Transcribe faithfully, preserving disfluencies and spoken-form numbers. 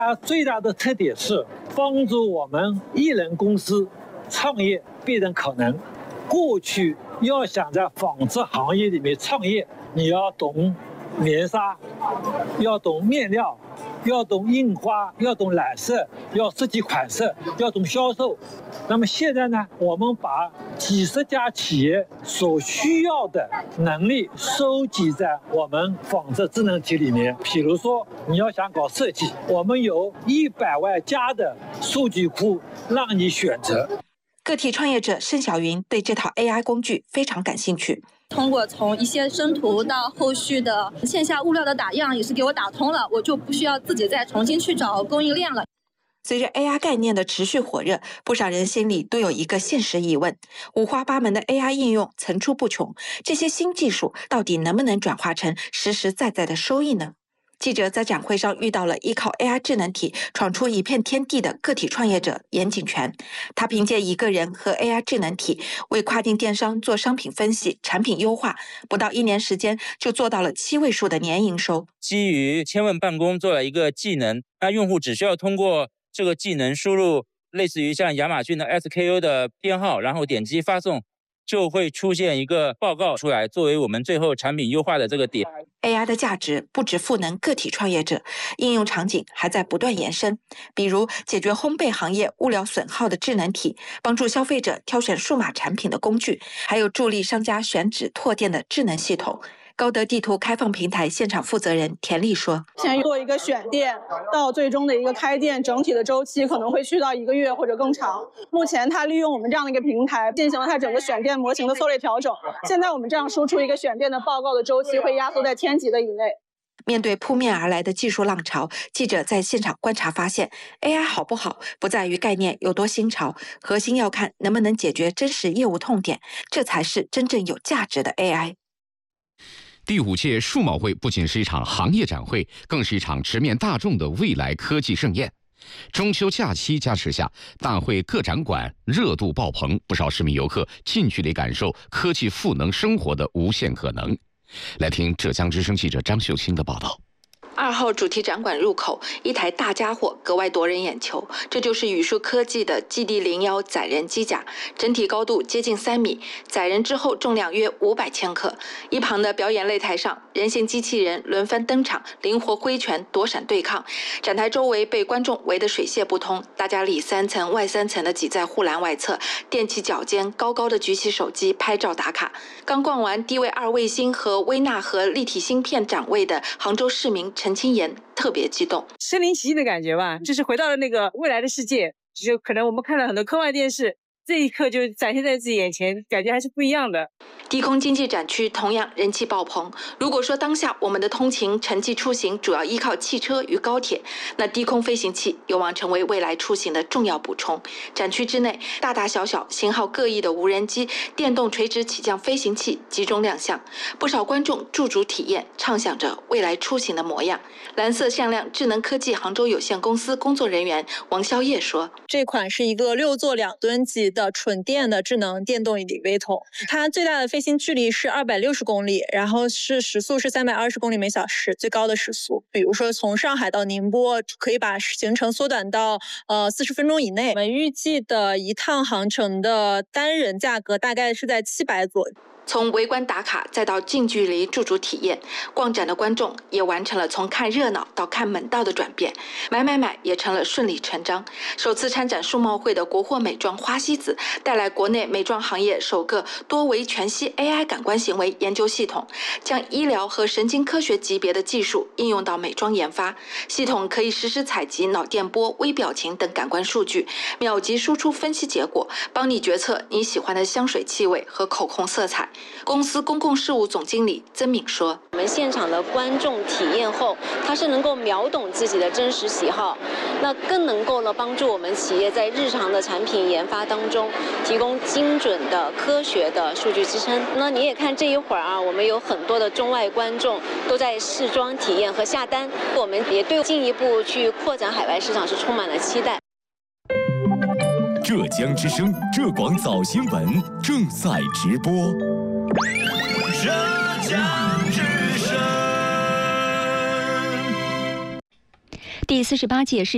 它最大的特点是帮助我们艺人公司创业变成可能。过去要想在纺织行业里面创业，你要懂棉纱，要懂面料，要懂印花，要懂染色，要设计款式，要懂销售。那么现在呢，我们把几十家企业所需要的能力收集在我们纺织智能体里面。比如说，你要想搞设计，我们有一百万家的数据库让你选择。 个体创业者盛小云对这套 A I 工具非常感兴趣。 通过从一些生图到后续的线下物料的打样也是给我打通了，我就不需要自己再重新去找供应链了。 随着 A I 概念的持续火热，不少人心里都有一个现实疑问：五花八门的 A I 应用层出不穷，这些新技术到底能不能转化成实实在在的收益呢？记者在展会上遇到了依靠 A I 智能体闯出一片天地的个体创业者严景全，他凭借一个人和 A I 智能体为跨境电商做商品分析、产品优化，不到一年时间就做到了七位数的年营收。 基于千问办公做了一个技能，那用户只需要通过这个技能输入类似于像亚马逊的 S K U 的编号，然后点击发送，就会出现一个报告出来，作为我们最后产品优化的这个点。 A I 的价值不只赋能个体创业者，应用场景还在不断延伸，比如解决烘焙行业物料损耗的智能体，帮助消费者挑选数码产品的工具，还有助力商家选址拓店的智能系统。高德地图开放平台现场负责人田丽说： 现在做一个选店到最终的一个开店，整体的周期可能会去到一个月或者更长。目前它利用我们这样的一个平台进行了它整个选店模型的策略调整，现在我们这样输出一个选店的报告的周期会压缩在天级的以内。 面对扑面而来的技术浪潮，记者在现场观察发现 ，A I 好不好不在于概念有多新潮，核心要看能不能解决真实业务痛点，这才是真正有价值的 A I。 第五届数贸会不仅是一场行业展会，更是一场直面大众的未来科技盛宴。中秋假期加持下，大会各展馆热度爆棚，不少市民游客近距离感受科技赋能生活的无限可能。来听浙江之声记者张秀清的报道。 二号主题展馆入口，一台大家伙格外夺人眼球，这就是宇树科技的 G D 零一 载人机甲，整体高度接近三米，载人之后重量约五百千克。一旁的表演擂台上，人形机器人轮番登场，灵活挥拳躲闪对抗。展台周围被观众围得水泄不通，大家里三层外三层的挤在护栏外侧，踮起脚尖，高高的举起手机拍照打卡。刚逛完低位二卫星和微纳和立体芯片展位的杭州市民陈清言特别激动， 身临其境的感觉吧，就是回到了那个未来的世界，就可能我们看了很多科幻电视，这一刻就展现在自己眼前，感觉还是不一样的。 低空经济展区同样人气爆棚。如果说当下我们的通勤、城际出行主要依靠汽车与高铁，那低空飞行器有望成为未来出行的重要补充。展区之内，大大小小、型号各异的无人机、电动垂直起降飞行器集中亮相，不少观众驻足体验，畅想着未来出行的模样。蓝色向量智能科技杭州有限公司工作人员王肖烨说：“ 这款是一个六座两吨级的纯电的智能电动李维筒，它最大的飞行距离是二百六十公里，然后是时速是三百二十公里每小时，最高的时速。比如说从上海到宁波，可以把行程缩短到呃四十分钟以内。我们预计的一趟航程的单人价格大概是在七百左右。” 从围观打卡再到近距离驻足体验，逛展的观众也完成了从看热闹到看门道的转变，买买买也成了顺理成章。首次参展数贸会的国货美妆花西子带来国内美妆行业首个多维全息 A I 感官行为研究系统，将医疗和神经科学级别的技术应用到美妆研发。系统可以实时采集脑电波、微表情等感官数据，秒级输出分析结果，帮你决策你喜欢的香水气味和口红色彩。公司公共事务总经理曾敏说：“ 我们现场的观众体验后，他是能够秒懂自己的真实喜好，那更能够呢帮助我们企业在日常的产品研发当中提供精准的、科学的数据支撑。那你也看这一会儿啊，我们有很多的中外观众都在试妆体验和下单，我们也对进一步去扩展海外市场是充满了期待。” 浙江之声浙广早新闻正在直播。浙江之声第四十八届世